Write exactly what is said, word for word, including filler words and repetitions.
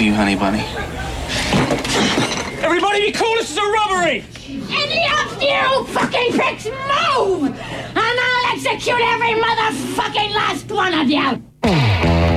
you, honey bunny. Everybody be cool, this is a robbery! Any of you fucking pricks move! And I'll execute every motherfucking last one of you!